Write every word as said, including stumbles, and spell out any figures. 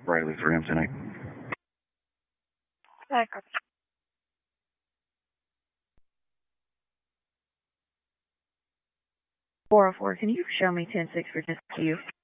Riley three M ten eight. Back. four oh four, can you show me ten six for just Q?